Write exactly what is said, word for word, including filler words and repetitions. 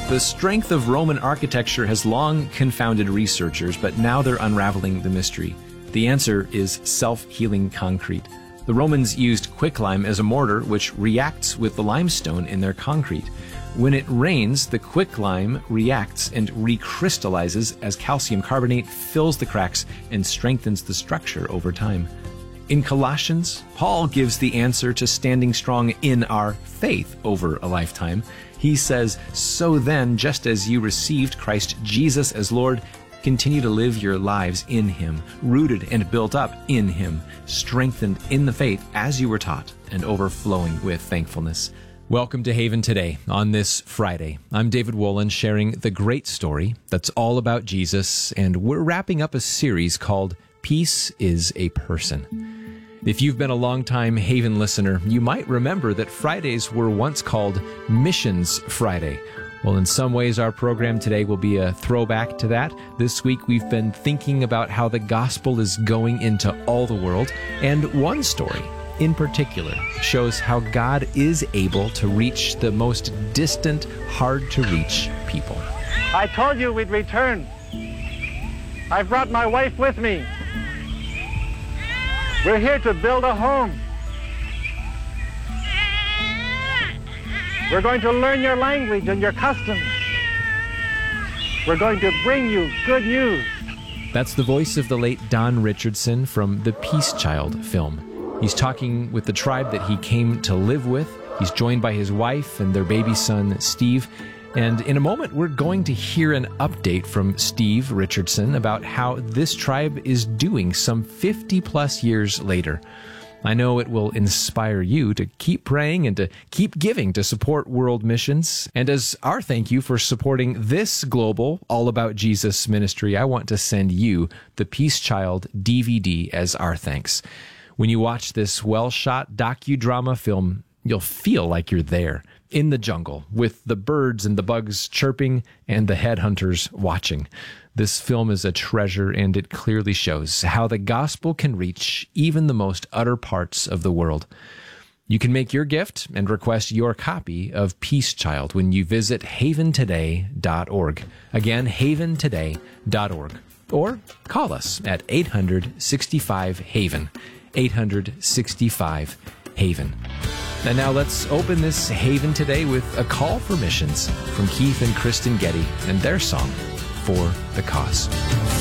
The strength of Roman architecture has long confounded researchers, but now they're unraveling the mystery. The answer is self-healing concrete. The Romans used quicklime as a mortar which reacts with the limestone in their concrete. When it rains, the quicklime reacts and recrystallizes as calcium carbonate fills the cracks and strengthens the structure over time. In Colossians, Paul gives the answer to standing strong in our faith over a lifetime. He says, "So then, just as you received Christ Jesus as Lord, continue to live your lives in Him, rooted and built up in Him, strengthened in the faith as you were taught, and overflowing with thankfulness." Welcome to Haven Today on this Friday. I'm David Wolin, sharing the great story that's all about Jesus, and we're wrapping up a series called Peace is a Person. If you've been a long-time Haven listener, you might remember that Fridays were once called Missions Friday. Well, in some ways, our program today will be a throwback to that. This week, we've been thinking about how the gospel is going into all the world, and one story in particular shows how God is able to reach the most distant, hard-to-reach people. I told you we'd return. I've brought my wife with me. We're here to build a home. We're going to learn your language and your customs. We're going to bring you good news. That's the voice of the late Don Richardson from the Peace Child film. He's talking with the tribe that he came to live with. He's joined by his wife and their baby son, Steve. And in a moment, we're going to hear an update from Steve Richardson about how this tribe is doing some fifty plus years later. I know it will inspire you to keep praying and to keep giving to support world missions. And as our thank you for supporting this global All About Jesus ministry, I want to send you the Peace Child D V D as our thanks. When you watch this well-shot docudrama film, you'll feel like you're there, in the jungle, with the birds and the bugs chirping and the headhunters watching. This film is a treasure, and it clearly shows how the gospel can reach even the most utter parts of the world. You can make your gift and request your copy of Peace Child when you visit haven today dot org. Again, haven today dot org. Or call us at eight hundred sixty-five HAVEN, eight hundred sixty-five HAVEN. And now let's open this Haven Today with a call for missions from Keith and Kristen Getty and their song, For the Cause.